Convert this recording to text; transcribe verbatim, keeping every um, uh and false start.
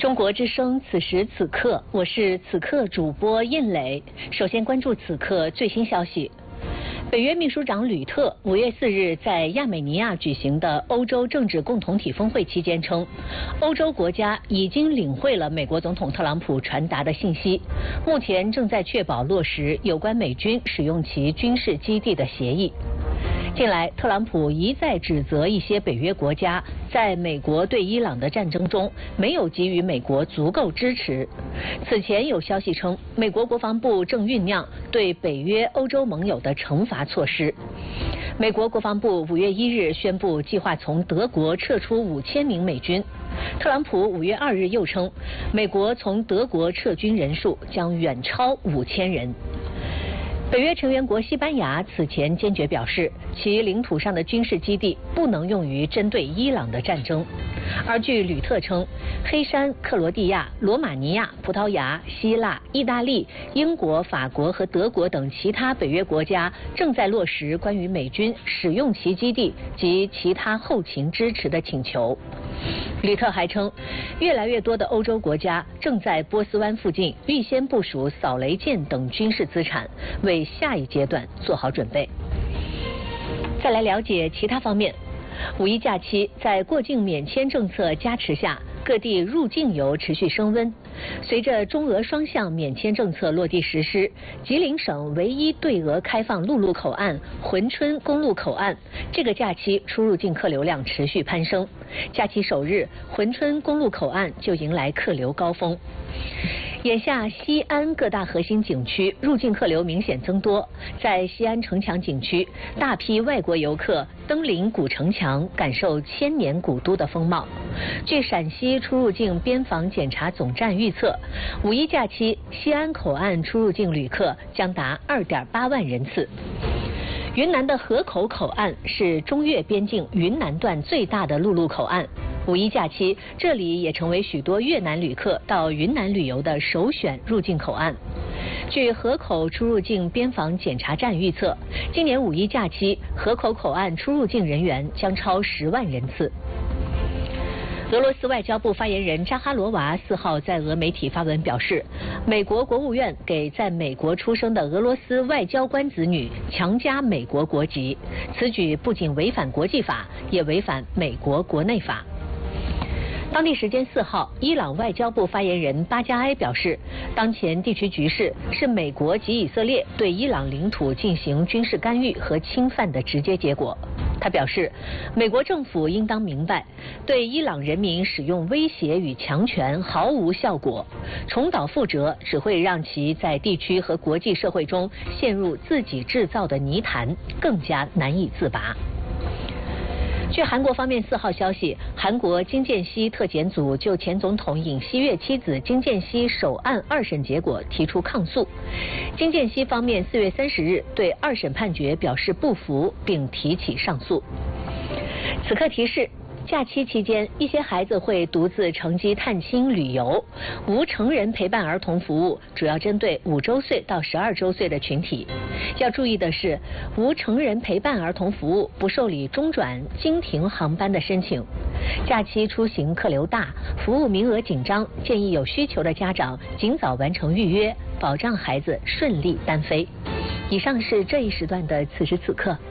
中国之声，此时此刻，我是此刻主播印磊。首先关注此刻最新消息。北约秘书长吕特五月四日在亚美尼亚举行的欧洲政治共同体峰会期间称，欧洲国家已经领会了美国总统特朗普传达的信息，目前正在确保落实有关美军使用其军事基地的协议。近来，特朗普一再指责一些北约国家在美国对伊朗的战争中没有给予美国足够支持。此前有消息称，美国国防部正酝酿对北约欧洲盟友的惩罚措施。美国国防部五月一日宣布，计划从德国撤出五千名美军。特朗普五月二日又称，美国从德国撤军人数将远超五千人。北约成员国西班牙此前坚决表示，其领土上的军事基地不能用于针对伊朗的战争。而据吕特称，黑山、克罗地亚、罗马尼亚、葡萄牙、希腊、意大利、英国、法国和德国等其他北约国家正在落实关于美军使用其基地及其他后勤支持的请求。吕特还称，越来越多的欧洲国家正在波斯湾附近预先部署扫雷舰等军事资产，为下一阶段做好准备。再来了解其他方面。五一假期在过境免签政策加持下，各地入境游持续升温。随着中俄双向免签政策落地实施，吉林省唯一对俄开放陆路口岸珲春公路口岸，这个假期出入境客流量持续攀升。假期首日，珲春公路口岸就迎来客流高峰。眼下，西安各大核心景区入境客流明显增多。在西安城墙景区，大批外国游客登临古城墙，感受千年古都的风貌。据陕西出入境边防检查总站预测，五一假期西安口岸出入境旅客将达二点八万人次。云南的河口口岸是中越边境云南段最大的陆路口岸。五一假期，这里也成为许多越南旅客到云南旅游的首选入境口岸。据河口出入境边防检查站预测，今年五一假期河口口岸出入境人员将超十万人次。俄罗斯外交部发言人扎哈罗娃四号在俄媒体发文表示，美国国务院给在美国出生的俄罗斯外交官子女强加美国国籍，此举不仅违反国际法，也违反美国国内法。当地时间四号，伊朗外交部发言人巴加埃表示，当前地区局势是美国及以色列对伊朗领土进行军事干预和侵犯的直接结果。他表示，美国政府应当明白，对伊朗人民使用威胁与强权毫无效果，重蹈覆辙只会让其在地区和国际社会中陷入自己制造的泥潭，更加难以自拔。据韩国方面四号消息，韩国金建熙特检组就前总统尹锡悦妻子金建熙首案二审结果提出抗诉。金建熙方面四月三十日对二审判决表示不服，并提起上诉。此刻提示，假期期间，一些孩子会独自乘机探亲旅游，无成人陪伴儿童服务主要针对五周岁到十二周岁的群体。要注意的是，无成人陪伴儿童服务不受理中转、经停航班的申请。假期出行客流大，服务名额紧张，建议有需求的家长尽早完成预约，保障孩子顺利单飞。以上是这一时段的此时此刻。